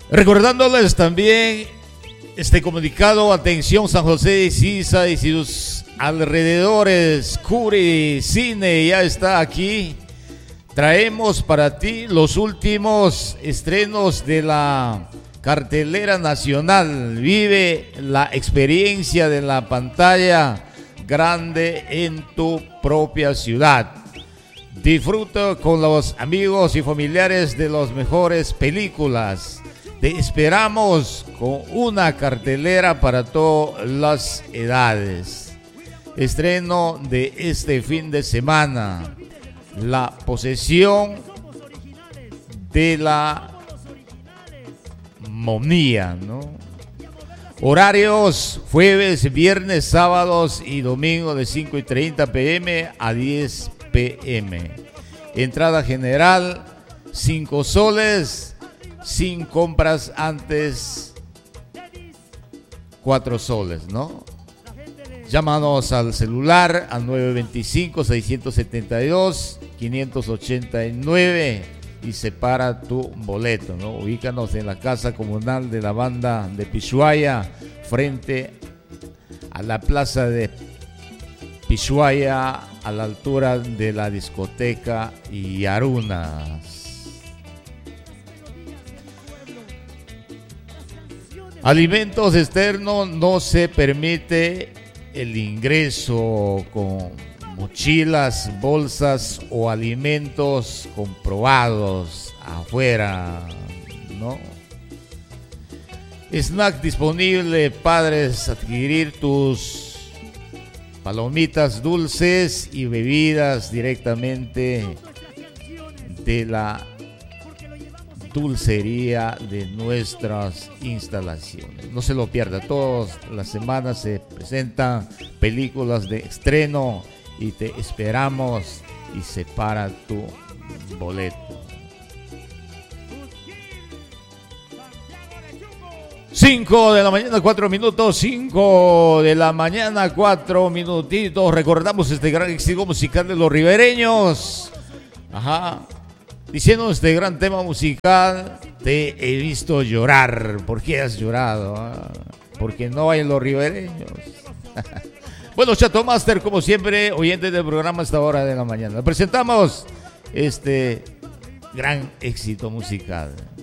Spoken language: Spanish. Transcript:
Recordándoles también este comunicado, atención San José de Sisa y sus alrededores, Curi Cine ya está aquí. Traemos para ti los últimos estrenos de la cartelera nacional. Vive la experiencia de la pantalla grande en tu propia ciudad. Disfruta con los amigos y familiares de las mejores películas. Te esperamos con una cartelera para todas las edades. Estreno de este fin de semana: La posesión de la momia, ¿no? Horarios: jueves, viernes, sábados y domingo de 5:30 p.m. a 10 p.m. Entrada general 5 soles. Sin compras antes 4 soles, ¿no? Llámanos al celular al 925-672-589 y separa tu boleto, ¿no? Ubícanos en la Casa Comunal de la Banda de Pishuaya, frente a la plaza de Pishuaya, a la altura de la discoteca Yarunas. Alimentos externos: no se permite el ingreso con mochilas, bolsas o alimentos comprobados afuera, ¿no? Snack disponible: padres, adquirir tus palomitas dulces y bebidas directamente de la dulcería de nuestras instalaciones. No se lo pierda, todas las semanas se presentan películas de estreno y te esperamos y separa tu boleto. 5 de la mañana, 4 minutos, 5 de la mañana, 4 minutitos. Recordamos este gran éxito musical de los ribereños. Diciendo este gran tema musical: te he visto llorar. ¿Por qué has llorado? Porque no hay los ribereños. Bueno, Chato Master, como siempre, oyente del programa a esta hora de la mañana. Presentamos este gran éxito musical.